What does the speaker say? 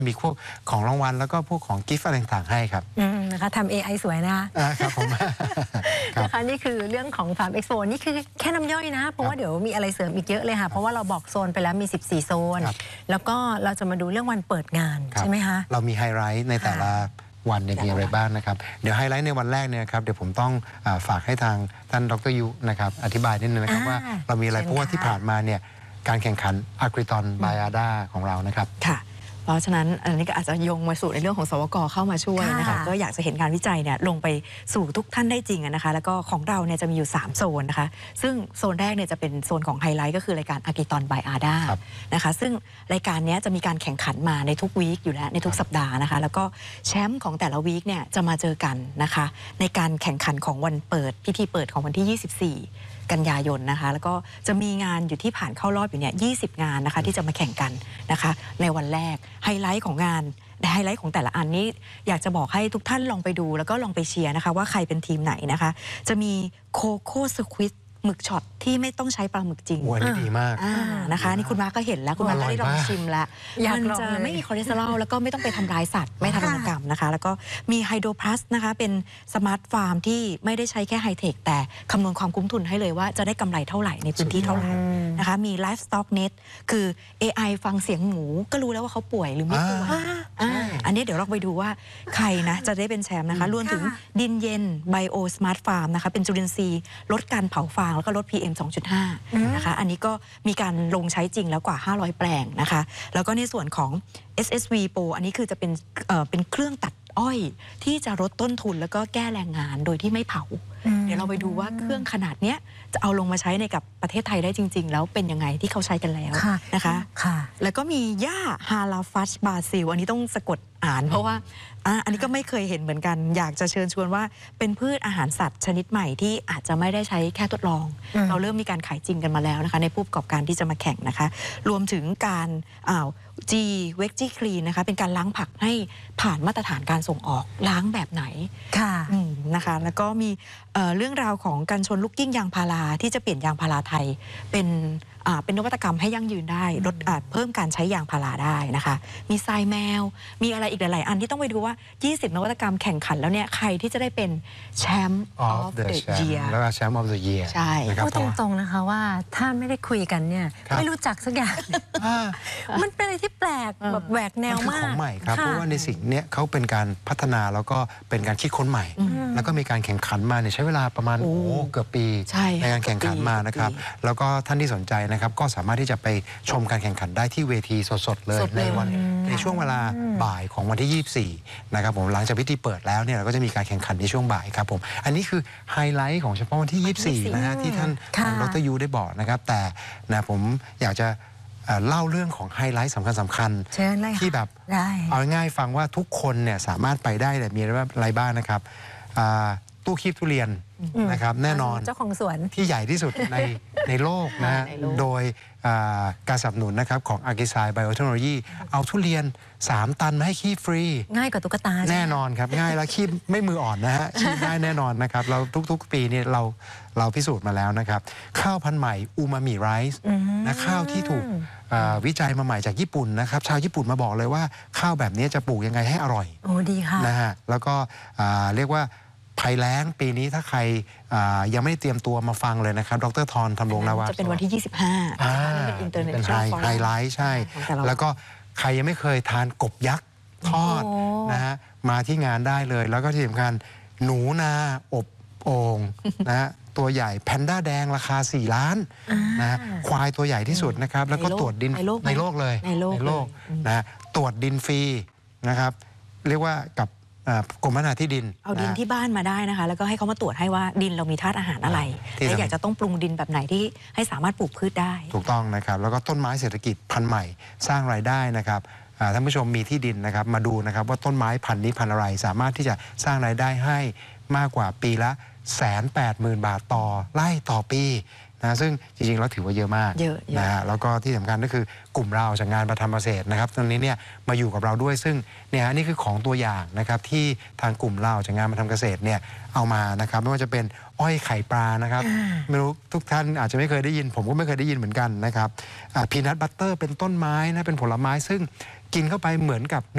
มีพวกของรางวัลแล้วก็พวกของกิฟต์อะไรต่างๆให้ครับนะคะทำ AI สวยนะครับผมนะคะนี่คือเรื่องของFarm Expoนี่คือแค่น้ำย่อยนะเพราะว่าเดี๋ยวมีอะไรเสริมอีกเยอะเลยค่ะเพราะว่าเราบอกโซนไปแล้วมี14โซนแล้วก็เราจะมาดูเรื่องวันเปิดงานใช่ไหมคะเรามีไฮไลท์ในแต่ละวันเนี่ยมีอะไรบ้างนะครับเดี๋ยวไฮไลท์ในวันแรกเนี่ยครับเดี๋ยวผมต้องฝากให้ทางท่านดร.ยุนะครับอธิบายนิดนึงนะครับว่าเรามีอะไรเพราะว่าที่ผ่านมาเนี่ยการแข่งขันอะกริตอนไบอาด้าของเรานะครับค่ะเพราะฉะนั้นอันนี้ก็อาจจะโยงมาสู่ในเรื่องของสวก.เข้ามาช่วยนะคะก็อยากจะเห็นการวิจัยเนี่ยลงไปสู่ทุกท่านได้จริงนะคะแล้วก็ของเราเนี่ยจะมีอยู่3โซนนะคะซึ่งโซนแรกเนี่ยจะเป็นโซนของไฮไลท์ก็คือรายการอะกริตอนไบอาด้านะคะซึ่งรายการนี้จะมีการแข่งขันมาในทุกวีคอยู่แล้วในทุกสัปดาห์นะคะแล้วก็แชมป์ของแต่ละวีคเนี่ยจะมาเจอกันนะคะในการแข่งขันของวันเปิดพิธีเปิดของวันที่24กันยายนนะคะแล้วก็จะมีงานอยู่ที่ผ่านเข้ารอบอยู่เนี่ย20งานนะคะที่จะมาแข่งกันนะคะในวันแรกไฮไลท์ของงานไฮไลท์ของแต่ละอันนี้อยากจะบอกให้ทุกท่านลองไปดูแล้วก็ลองไปเชียร์นะคะว่าใครเป็นทีมไหนนะคะจะมีโคโค่สควิดหมึกช็อตที่ไม่ต้องใช้ปลาหมึกจริงวันนี้ดีมากนะคะนี่คุณมาก็เห็นแล้วคุณมาก็ได้ลองชิมแล้วมันจะไม่มีคอเลสเตอรอลแล้วก็ไม่ต้องไปทำร้ายสัตว์ไม่ทารุณกรรมนะคะแล้วก็มีไฮโดรพลัสนะคะเป็นสมาร์ทฟาร์มที่ไม่ได้ใช้แค่ไฮเทคแต่คำนวณความคุ้มทุนให้เลยว่าจะได้กำไรเท่าไหร่ในพื้นที่เท่าไหร่นะคะมี Livestock Net คือ AI ฟังเสียงหมูก็รู้แล้วว่าเขาป่วยหรือไม่ป่วยอันนี้เดี๋ยวเราไปดูว่าใครนะจะได้เป็นแชมป์นะคะรวมถึงดินเย็นไบโอสมาร์ทฟาร์มนะคะเป็นจุลินทรีย์ลดการเผาฟางแล้วก็ลด PM 2.5 นะคะอันนี้ก็มีการลงใช้จริงแล้วกว่า500แปลงนะคะแล้วก็ในส่วนของ SSV Pro อันนี้คือจะเป็นเครื่องตัดอ้อยที่จะลดต้นทุนแล้วก็แก้แรงงานโดยที่ไม่เผาเดี๋ยวเราไปดูว่าเครื่องขนาดเนี้ยจะเอาลงมาใช้ในกับประเทศไทยได้จริงๆแล้วเป็นยังไงที่เขาใช้กันแล้วนะคะแล้วก็มีหญ้าฮาลาฟัชบาซิลอันนี้ต้องสะกดอ่านเพราะว่าอันนี้ก็ไม่เคยเห็นเหมือนกันอยากจะเชิญชวนว่าเป็นพืชอาหารสัตว์ชนิดใหม่ที่อาจจะไม่ได้ใช้แค่ทดลองเราเริ่มมีการขายจริงกันมาแล้วนะคะในผู้ประกอบการที่จะมาแข่งนะคะรวมถึงการG Veggie Clean นะคะเป็นการล้างผักให้ผ่านมาตรฐานการส่งออกล้างแบบไหนนะคะแล้วก็มีเรื่องราวของการชนลูกกิ้งยางพาราที่จะเปลี่ยนยางพาราไทยเป็นนวัตกรรมให้ยั่งยืนได้ลดเพิ่มการใช้ยางพาราได้นะคะมีทรายแมวมีอะไรอีกหลายๆอันที่ต้องไปดูว่า20นวัตกรรมแข่งขันแล้วเนี่ยใครที่จะได้เป็นแชมป์ of the year แล้วก็แชมป์ of the year ใช่พูดตรงๆนะคะว่าถ้าไม่ได้คุยกันเนี่ยไม่รู้จักสักอย่างมันเป็นอะไรที่แปลกแบบแหวกแนวมากของใหม่ครับเพราะว่าในสิ่งนี้เขาเป็นการพัฒนาแล้วก็เป็นการคิดค้นใหม่แล้วก็มีการแข่งขันมาเนี่ยใช้เวลาประมาณเกือบปีในการแข่งขันมานะครับแล้วก็ท่านที่สนใจนะครับก็สามารถที่จะไปชมการแข่งขันได้ที่เวทีสดๆเลยในช่วงเวลาบ่ายของวันที่24นะครับผมหลังจากพิธีเปิดแล้วเนี่ยเราก็จะมีการแข่งขันในช่วงบ่ายครับผมอันนี้คือไฮไลท์ของเฉพาะวันที่24นะฮะที่ท่านดร.ยูได้บอกนะครับแต่นะผมอยากจะเล่าเรื่องของไฮไลท์สำคัญที่แบบเอาง่ายฟังว่าทุกคนเนี่ยสามารถไปได้แต่มีอะไรบ้างนะครับตู้คีบทุเรียนนะครับแน่นอนเจ้าของสวนที่ใหญ่ที่สุดในโลกนะโดยการสนับสนุนนะครับของ Argisci Biotechnology เอาทุเรียน3 ตันมาให้คีบฟรีง่ายกว่าตุ๊กตาแน่นอนครับง่ายแล้วคีบไม่มืออ่อนนะฮะคีบได้แน่นอนนะครับเราทุกๆปีนี่เราพิสูจน์มาแล้วนะครับข้าวพันธุ์ใหม่อูมามิไรซ์นะข้าวที่ถูกวิจัยมาใหม่จากญี่ปุ่นนะครับชาวญี่ปุ่นมาบอกเลยว่าข้าวแบบนี้จะปลูกยังไงให้อร่อยโอ้ดีค่ะนะฮะแล้วก็เรียกว่าภัยแล้งปีนี้ถ้าใครยังไม่ได้เตรียมตัวมาฟังเลยนะครับดร.ธรธำรงนาวาจะเป็นวันที่25 เป็นไฮไลท์ใช่แล้วก็ใครยังไม่เคยทานกบยักษ์ทอดนะฮะมาที่งานได้เลยแล้วก็ที่สำคัญหนูนาอบโอ่งนะฮะตัวใหญ่แพนด้าแดงราคา4 ล้านนะควายตัวใหญ่ที่สุดนะครับแล้วก็ตรวจดินในโลกเลยในโลกนะตรวจดินฟรีนะครับเรียกว่ากับกรมพัฒนาที่ดินเอาดินที่บ้านมาได้นะคะแล้วก็ให้เขามาตรวจให้ว่าดินเรามีธาตุอาหารอะไรและอยากจะต้องปรุงดินแบบไหนที่ให้สามารถปลูกพืชได้ถูกต้องนะครับแล้วก็ต้นไม้เศรษฐกิจพันธุ์ใหม่สร้างรายได้นะครับท่านผู้ชมมีที่ดินนะครับมาดูนะครับว่าต้นไม้พันธุ์นี้พันธุ์อะไรสามารถที่จะสร้างรายได้ให้มากกว่าปีละ180,000 บาทต่อไร่ต่อปีนะซึ่งจริงๆแล้วถือว่าเยอะมากนะฮะแล้วก็ที่สำคัญก็คือกลุ่มเราจากงานประทำเกษตรนะครับตอนนี้เนี่ยมาอยู่กับเราด้วยซึ่งเนี่ยนี่คือของตัวอย่างนะครับที่ทางกลุ่มเราจากงานประทำเกษตรเนี่ยเอามานะครับไม่ว่าจะเป็นอ้อยไข่ปลานะครับไม่รู้ทุกท่านอาจจะไม่เคยได้ยินผมก็ไม่เคยได้ยินเหมือนกันนะครับพีนัทบัตเตอร์เป็นต้นไม้นะเป็นผลไม้ซึ่งกินเข้าไปเหมือนกับ